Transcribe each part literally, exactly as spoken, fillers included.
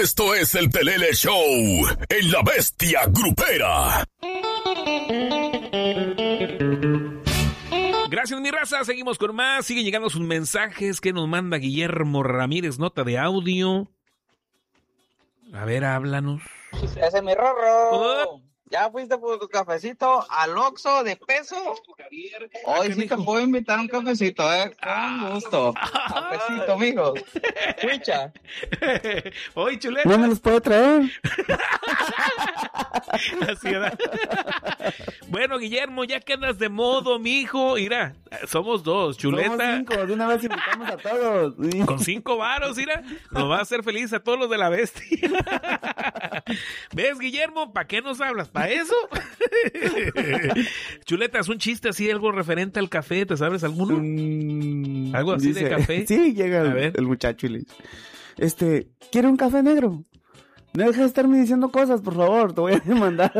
Esto es el Pelele Show en La Bestia Grupera. Gracias, mi raza. Seguimos con más. Siguen llegando sus mensajes que nos manda Guillermo Ramírez, nota de audio. A ver, háblanos. Ese es mi Rorro. Oh. ¿Ya fuiste por tu cafecito al Oxxo de peso? Hoy sí te puedo invitar un cafecito, ¿eh? Con gusto. Cafecito, mijo. Escucha. Hoy, chuleta. No me los puedo traer. Así era. Bueno, Guillermo, ya que andas de modo, mijo. Mira, somos dos, chuleta. Somos cinco, de una vez invitamos a todos. Con cinco varos, mira, nos va a hacer feliz a todos los de La Bestia. ¿Ves, Guillermo? ¿Para qué nos hablas? ¿Para eso? Chuleta, es un chiste así, algo referente al café, ¿te sabes alguno? Mm, ¿Algo así dice, de café? Sí, llega el, el muchacho y le dice, este, ¿quiere un café negro? No dejes de estarme diciendo cosas, por favor, te voy a demandar.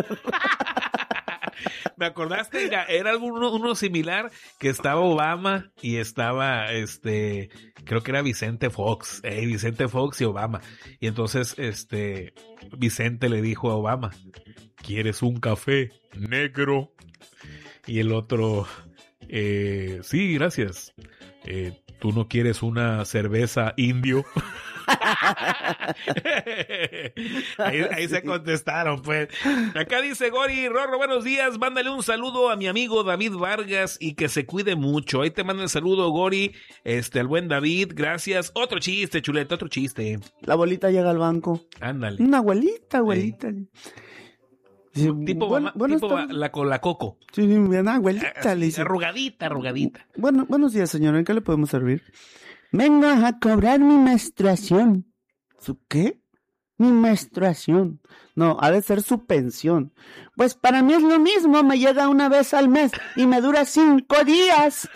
Me acordaste, era, era uno, uno similar, que estaba Obama y estaba, este, creo que era Vicente Fox, eh, Vicente Fox y Obama. Y entonces, este, Vicente le dijo a Obama, ¿quieres un café negro? Y el otro, eh, sí, gracias. Eh, ¿tú no quieres una cerveza indio? ahí, ahí se contestaron, pues. Acá dice Gori, Rorro, buenos días, mándale un saludo a mi amigo David Vargas y que se cuide mucho. Ahí te manda el saludo, Gori, este, al buen David, gracias. Otro chiste, chuleta, otro chiste. La abuelita llega al banco. Ándale. Una abuelita, abuelita. Sí. Tipo, bueno, mamá, tipo está... la, la Coco. Sí, una abuelita. Le dice. Arrugadita, arrugadita. Bueno, buenos días, señora, ¿en qué le podemos servir? Venga a cobrar mi menstruación. ¿Su qué? Mi menstruación. No, ha de ser su pensión. Pues para mí es lo mismo, me llega una vez al mes y me dura cinco días.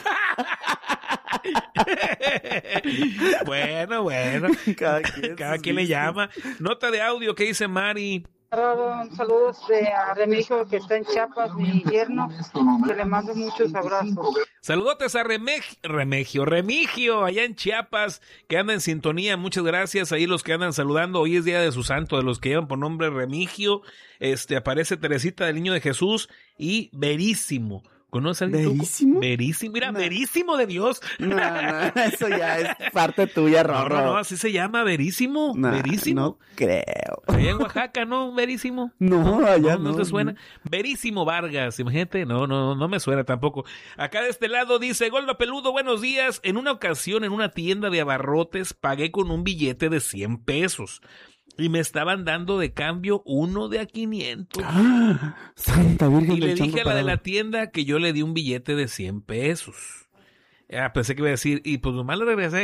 Bueno, bueno. Cada quien, Cada quien le llama. Nota de audio, ¿qué dice Mari? Saludos de a Remigio que está en Chiapas, mi yerno, que le mando muchos abrazos. Saludotes a Remeg- Remigio, Remigio, allá en Chiapas, que anda en sintonía, muchas gracias, ahí los que andan saludando, hoy es día de su santo, de los que llevan por nombre Remigio, este, aparece Teresita del Niño de Jesús y Verísimo. ¿Conoces al ¿Verísimo? Verísimo, mira, no. Verísimo de Dios. No, no, eso ya es parte tuya, Rorro. No, no, no, así se llama, Verísimo. No, Verísimo. No creo. Allá en Oaxaca, ¿no? Verísimo. No, allá no. No, no te suena. Verísimo Vargas, imagínate. No, no, no me suena tampoco. Acá de este lado dice, Golba Peludo, buenos días. En una ocasión, en una tienda de abarrotes, pagué con un billete de cien pesos. Y me estaban dando de cambio uno de a quinientos. ¡Ah! Santa Virgen. Y le dije a la de la tienda que yo le di un billete de cien pesos. Ah, pensé que iba a decir, y pues nomás le regresé.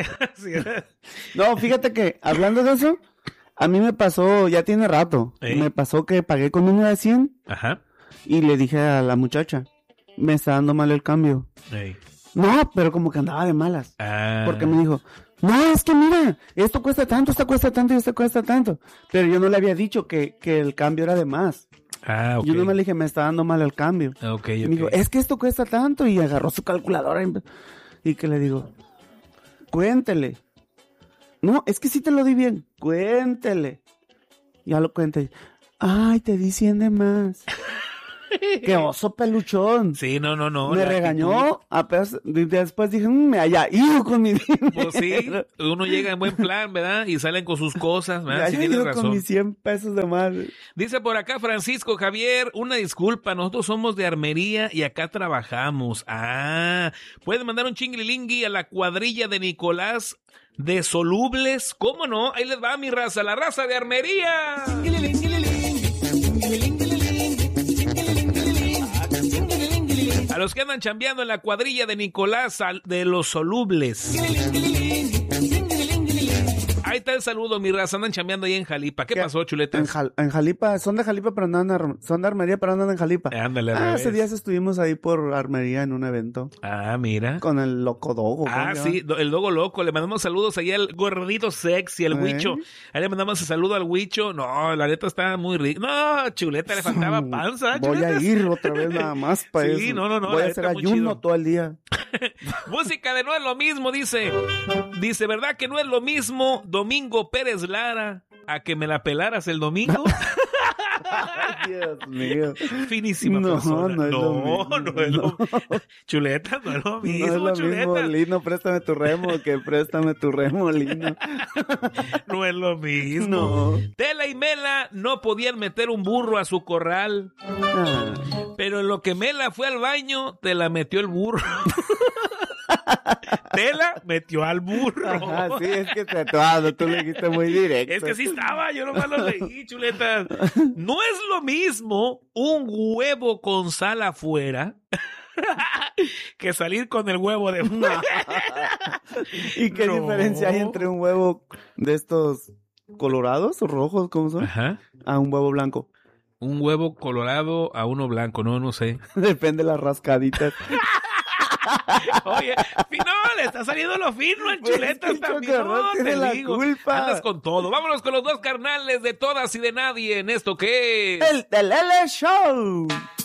No, fíjate que, hablando de eso, a mí me pasó, ya tiene rato, ¿Eh? me pasó que pagué con uno de cien. Ajá. Y le dije a la muchacha, me está dando mal el cambio. Ey. No, pero como que andaba de malas. Ah. Porque me dijo, no, es que mira, esto cuesta tanto, esto cuesta tanto y esto cuesta tanto. Pero yo no le había dicho que, que el cambio era de más. Ah, ok. Yo no me le dije, me está dando mal el cambio. Ok, ok. Y me dijo, es que esto cuesta tanto. Y agarró su calculadora y, y que le digo, cuéntele. No, es que sí te lo di bien. Cuéntele. Ya lo cuente. Ay, te di cien de más. ¡Qué oso peluchón! Sí, no, no, no. Me regañó, apenas, después dije, mmm, me haya ido con mi dinero. Pues sí, uno llega en buen plan, ¿verdad? Y salen con sus cosas, ¿verdad? Sí, tienes ido razón. Con mis cien pesos de más. Dice por acá Francisco Javier, una disculpa, nosotros somos de Armería y acá trabajamos. Ah, pueden mandar un chinglilingui a la cuadrilla de Nicolás de Solubles. ¿Cómo no? Ahí les va mi raza, la raza de Armería. A los que andan chambeando en la cuadrilla de Nicolás de los Solubles. Ahí está el saludo, mi raza. Andan chambeando ahí en Jalipa. ¿Qué, ¿Qué? pasó, chuleta? En, Jal- en Jalipa, son de Jalipa, pero andan Ar- son de Armería, pero andan en Jalipa. Eh, ándale, Ah, hace días estuvimos ahí por Armería en un evento. Ah, mira. Con el Loco Dogo. Ah, sí, do- el Dogo Loco. Le mandamos saludos ahí al gordito sexy, al ¿Eh? Huicho. Ahí le mandamos el saludo al Huicho. No, la neta está muy rica. No, chuleta, le faltaba panza. Voy chuleta. a ir otra vez nada más para sí, eso. Sí, no, no, no. Voy a hacer ayuno todo el día. Música de No es lo mismo, dice. Dice, ¿verdad que no es lo mismo? Domingo Pérez Lara. a que me la pelaras el domingo. Ay, Dios mío. Finísima No, persona. no es no, lo mismo. no es lo Chuleta, no es lo mismo, No es lo Chuleta. mismo, Lino, préstame tu remo, que préstame tu remo, Lino. No es lo mismo. No. Tela y Mela no podían meter un burro a su corral, Ah. pero en lo que Mela fue al baño, te la metió el burro. Tela metió al burro. Ajá, sí, es que te atuado, tú le dijiste muy directo. Es que sí estaba, yo nomás lo leí, Chuleta. No es lo mismo un huevo con sal afuera que salir con el huevo de fuera. ¿Y qué No. diferencia hay entre un huevo de estos colorados o rojos, cómo son? Ajá. A un huevo blanco. Un huevo colorado a uno blanco, no, no sé. Depende de las rascaditas. Oye, no, le está saliendo lo fino al Pues, Chuletas sí, también. Chocorrol No, tiene te la digo. culpa. Andas con todo. Vámonos con los dos carnales de todas y de nadie en esto que es El Telele Show.